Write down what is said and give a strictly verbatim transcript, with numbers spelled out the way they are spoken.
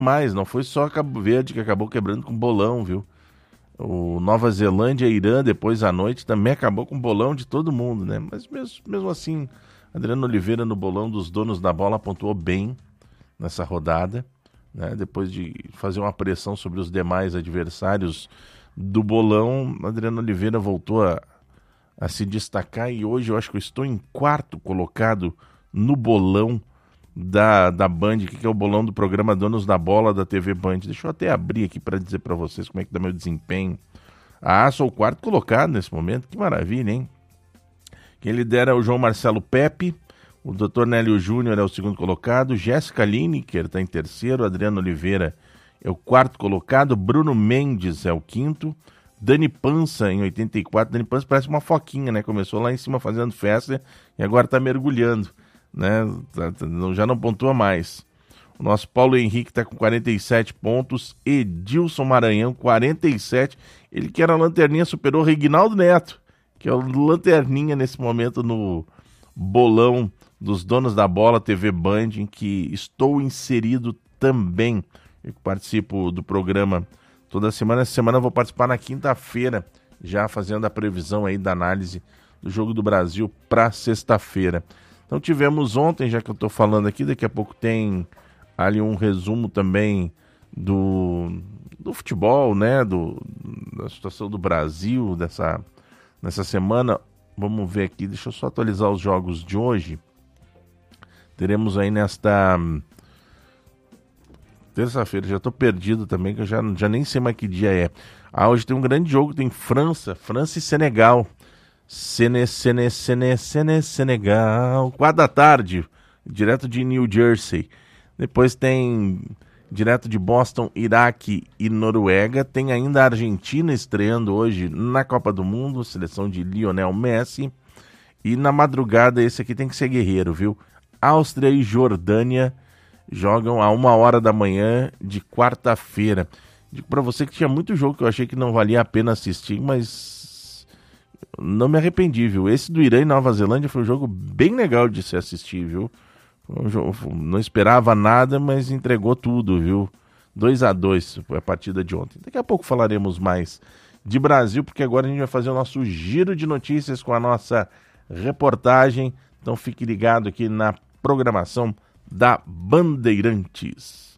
Mas não foi só Cabo Verde que acabou quebrando com bolão, viu? O Nova Zelândia e Irã, depois à noite, também acabou com bolão de todo mundo, né? Mas mesmo, mesmo assim, Adriano Oliveira no bolão dos donos da bola pontuou bem nessa rodada, né? Depois de fazer uma pressão sobre os demais adversários do bolão, Adriano Oliveira voltou a, a se destacar e hoje eu acho que eu estou em quarto colocado no bolão da, da Band, que é o bolão do programa Donos da Bola da T V Band. Deixa eu até abrir aqui para dizer para vocês como é que dá meu desempenho. Ah, sou o quarto colocado nesse momento, que maravilha, hein? Quem lidera é o João Marcelo Pepe, o doutor Nélio Júnior é o segundo colocado, Jéssica Lineker está em terceiro, Adriano Oliveira é o quarto colocado, Bruno Mendes é o quinto, Dani Pança em oitenta e quatro, Dani Pança parece uma foquinha, né? Começou lá em cima fazendo festa e agora está mergulhando, né? Já não pontua mais. O nosso Paulo Henrique está com quarenta e sete pontos, Edilson Maranhão quarenta e sete, ele que era lanterninha superou Reginaldo Neto, que é o lanterninha nesse momento no bolão dos donos da bola T V Band, em que estou inserido também. Eu participo do programa toda semana. Essa semana eu vou participar na quinta-feira, já fazendo a previsão aí da análise do Jogo do Brasil para sexta-feira. Então tivemos ontem, já que eu estou falando aqui, daqui a pouco tem ali um resumo também do, do futebol, né, do, da situação do Brasil dessa, nessa semana. Vamos ver aqui, deixa eu só atualizar os jogos de hoje. Teremos aí nesta terça-feira, já estou perdido também, que eu já, já nem sei mais que dia é. Ah, hoje tem um grande jogo, tem França, França e Senegal. Sene, Sene, Sene, Sene, Senegal, quatro da tarde, direto de New Jersey. Depois tem, direto de Boston, Iraque e Noruega. Tem ainda a Argentina estreando hoje na Copa do Mundo, seleção de Lionel Messi. E na madrugada, esse aqui tem que ser guerreiro, viu? Áustria e Jordânia jogam a uma hora da manhã de quarta-feira. Digo pra você que tinha muito jogo que eu achei que não valia a pena assistir, mas não me arrependi, viu? Esse do Irã e Nova Zelândia foi um jogo bem legal de se assistir, viu? Um jogo, não esperava nada, mas entregou tudo, viu? dois a dois foi a partida de ontem. Daqui a pouco falaremos mais de Brasil, porque agora a gente vai fazer o nosso giro de notícias com a nossa reportagem. Então fique ligado aqui na programação da Bandeirantes.